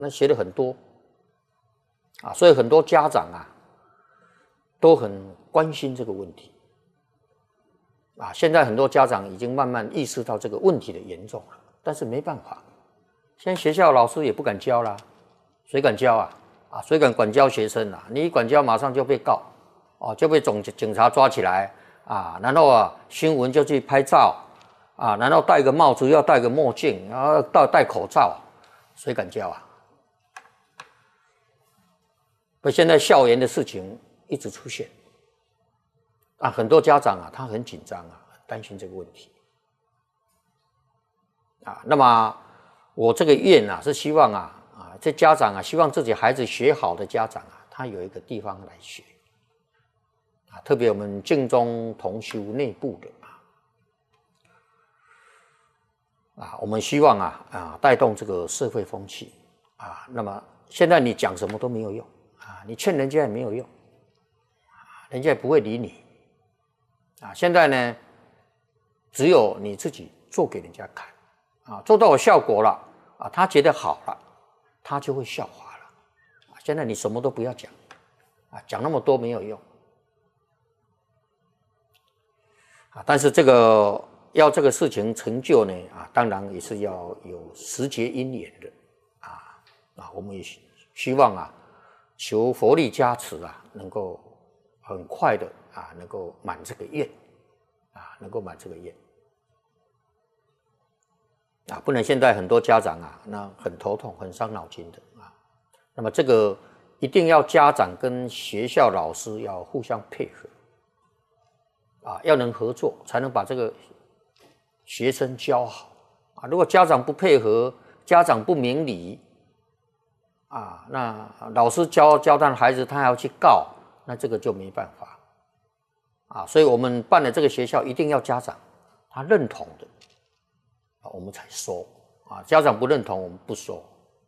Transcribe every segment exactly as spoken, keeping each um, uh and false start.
那学了很多啊，所以很多家长啊都很关心这个问题啊。现在很多家长已经慢慢意识到这个问题的严重了，但是没办法，现在学校老师也不敢教啦，谁敢教啊？啊，谁敢管教学生啊？你一管教马上就被告，哦，就被总警察抓起来啊，然后啊新闻就去拍照啊，然后戴个帽子要戴个墨镜，然后戴戴口罩，谁敢教啊？所以现在校园的事情一直出现啊，很多家长啊他很紧张啊，很担心这个问题啊。那么我这个院啊是希望啊啊这家长啊希望自己孩子学好的家长啊，他有一个地方来学啊，特别我们净中同修内部的啊啊，我们希望啊啊带动这个社会风气啊。那么现在你讲什么都没有用。啊，你劝人家也没有用，人家也不会理你啊。现在呢，只有你自己做给人家看啊，做到有效果了啊，他觉得好了，他就会效法了啊。现在你什么都不要讲啊，讲那么多没有用啊。但是这个要这个事情成就呢啊，当然也是要有时节因缘的啊啊。我们也希望啊。求佛力加持啊，能够很快的啊，能够满这个愿啊，能够满这个愿啊，不然现在很多家长啊，那很头痛，很伤脑筋的啊。那么这个一定要家长跟学校老师要互相配合啊，要能合作，才能把这个学生教好啊。如果家长不配合，家长不明理。啊，那老师教教他的孩子，他还要去告，那这个就没办法啊。所以我们办的这个学校一定要家长他认同的啊，我们才收啊。家长不认同，我们不收。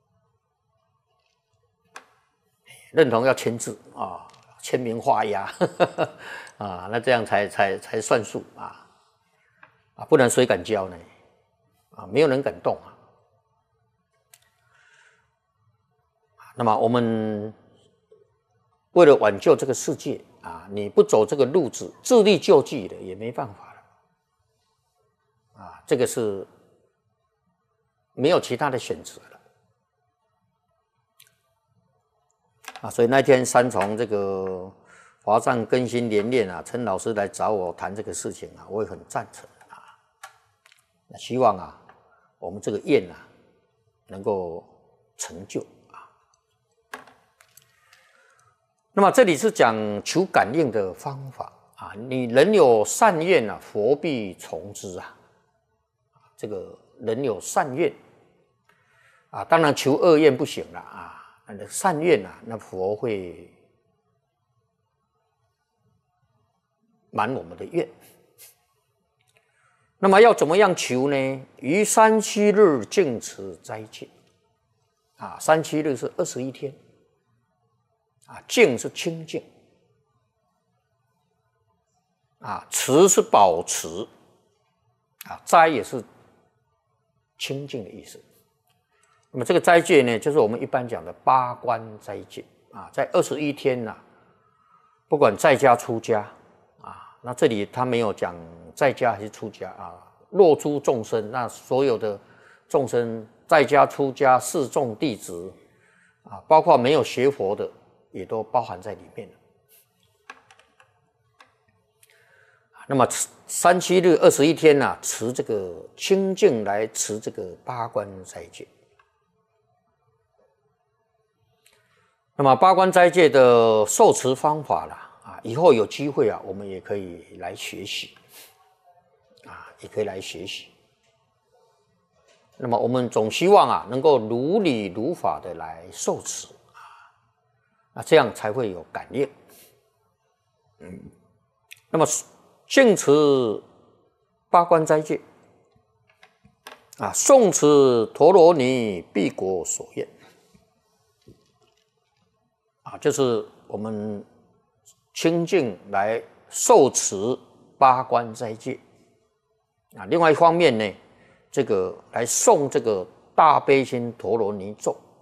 认同要签字啊，签名画押啊，那这样才才才算数啊啊，不然谁敢教呢？啊，没有人敢动啊。那么我们为了挽救这个世界啊，你不走这个路子，自力救济的也没办法了啊，这个是没有其他的选择了啊。所以那天三重这个华藏更新联练啊，陈老师来找我谈这个事情啊，我也很赞成啊。那希望啊，我们这个愿啊能够成就。那么这里是讲求感应的方法啊，你人有善愿啊，佛必从之啊。这个人有善愿啊，当然求恶愿不行了啊，那善愿啊，那佛会满我们的愿。那么要怎么样求呢？于三七日净持斋戒啊，三七日是二十一天。啊，净是清净，啊，持是保持，啊，斋也是清净的意思。那么这个斋戒呢，就是我们一般讲的八关斋戒啊，在二十一天呐、啊，不管在家出家啊，那这里他没有讲在家还是出家啊，若诸众生，那所有的众生在家出家示众弟子啊，包括没有学佛的。也都包含在里面了。那么三七日二十一天呐、啊，持这个清净来持这个八关斋戒。那么八关斋戒的受持方法啦，啊，以后有机会啊，我们也可以来学习，啊，也可以来学习。那么我们总希望啊，能够如理如法的来受持。啊，这样才会有感应。嗯，那么净持八关斋戒啊，诵持陀罗尼必果所愿啊，就是我们清净来受持八关斋戒啊。另外一方面呢，这个来诵这个大悲心陀罗尼咒。